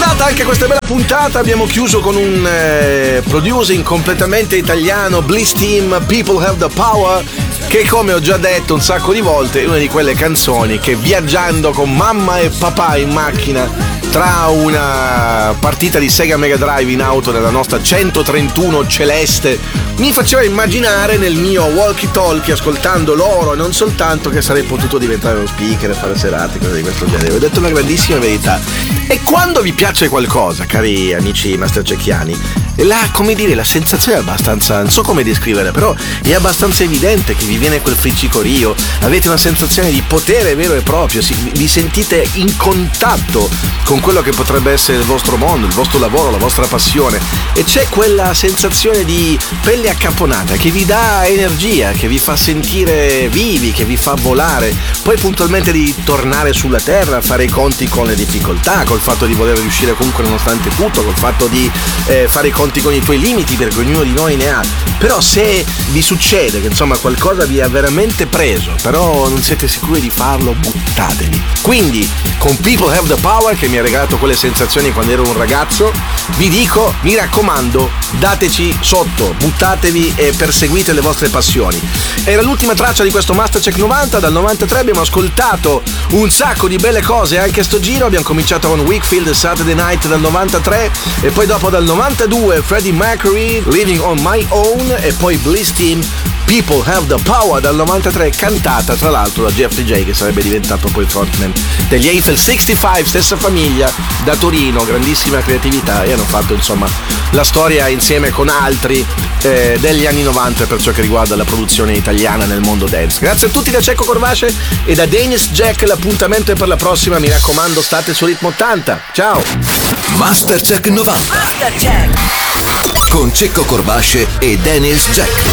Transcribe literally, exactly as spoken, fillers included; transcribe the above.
andata anche questa bella puntata. Abbiamo chiuso con un eh, producing completamente italiano, Bliss Team, People Have the Power, che come ho già detto un sacco di volte è una di quelle canzoni che viaggiando con mamma e papà in macchina tra una partita di Sega Mega Drive in auto nella nostra centotrentuno celeste mi faceva immaginare nel mio walkie talkie, ascoltando loro e non soltanto, che sarei potuto diventare uno speaker e fare serate, cose di questo genere. Ho detto una grandissima verità. E quando vi piace qualcosa, cari amici masterchecchiani, la, come dire, la sensazione è abbastanza, non so come descrivere, però è abbastanza evidente che vi viene quel friccicorio, avete una sensazione di potere vero e proprio, si, vi sentite in contatto con quello che potrebbe essere il vostro mondo, il vostro lavoro, la vostra passione, e c'è quella sensazione di pelle accaponata che vi dà energia, che vi fa sentire vivi, che vi fa volare, poi puntualmente di tornare sulla terra, fare i conti con le difficoltà, col fatto di voler riuscire comunque nonostante tutto, col fatto di eh, fare i conti con i tuoi limiti, perché ognuno di noi ne ha. Però se vi succede che insomma qualcosa vi ha veramente preso, però non siete sicuri di farlo, buttatevi. Quindi con People Have the Power, che mi ha regalato quelle sensazioni quando ero un ragazzo, vi dico, mi raccomando, dateci sotto, buttatevi e perseguite le vostre passioni. Era l'ultima traccia di questo Mastercheck novanta. Dal novantatré abbiamo ascoltato un sacco di belle cose anche sto giro. Abbiamo cominciato con Wakefield Saturday Night dal novantatré, e poi dopo dal novantadue Freddie Mercury Living on My Own, e poi Bliss Team People Have the Power dal novantatré, cantata tra l'altro da Jeffrey J, che sarebbe diventato poi frontman degli Eiffel sessantacinque, stessa famiglia, da Torino, grandissima creatività, e hanno fatto insomma la storia insieme con altri eh, degli anni novanta per ciò che riguarda la produzione italiana nel mondo dance. Grazie a tutti da Cecco Corvace e da Dennis Jack, l'appuntamento è per la prossima, mi raccomando state su Ritmo ottanta, ciao. Mastercheck novanta Mastercheck con Cecco Corvace e Dennis Jack.